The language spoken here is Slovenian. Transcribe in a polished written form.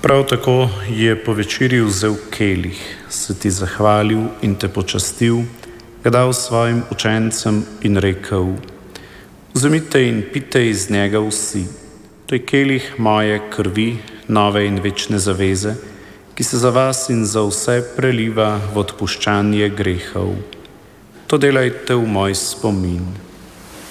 Prav tako je po večerji vzel kelih, se ti zahvalil in te počastil, ga dal svojim učencem in rekel: Vzemite in pite iz njega vsi, to je kelih moje krvi, nove in večne zaveze, ki se za vas in za vse preliva v odpuščanje grehov. To delajte v moj spomin.